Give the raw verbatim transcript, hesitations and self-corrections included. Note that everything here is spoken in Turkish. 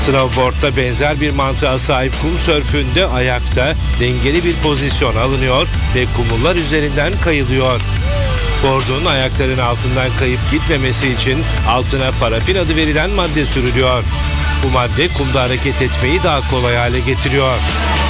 Snowboard'da benzer bir mantığa sahip kum sörfünde ayakta dengeli bir pozisyon alınıyor ve kumullar üzerinden kayılıyor. Bordun ayakların altından kayıp gitmemesi için altına parafin adı verilen madde sürülüyor. Bu madde kumda hareket etmeyi daha kolay hale getiriyor.